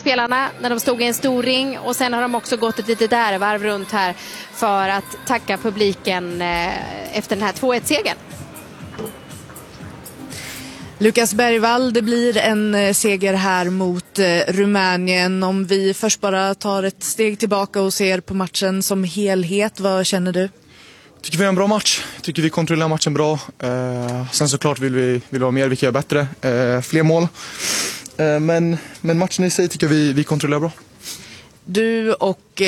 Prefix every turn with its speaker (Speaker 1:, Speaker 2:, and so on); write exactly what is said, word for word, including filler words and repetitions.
Speaker 1: spelarna när de stod i en stor ring, och sen har de också gått ett litet ärevarv runt här för att tacka publiken efter den här två ett-segern.
Speaker 2: Lukas Bergvall, det blir en seger här mot Rumänien. Om vi först bara tar ett steg tillbaka och ser på matchen som helhet, vad känner du?
Speaker 3: Jag tycker vi har en bra match. Jag tycker vi kontrollerar matchen bra. Eh, sen såklart vill vi vill ha mer, vi kan göra bättre. Eh, fler mål. Eh, men, men matchen i sig tycker vi vi kontrollerar bra.
Speaker 2: Du och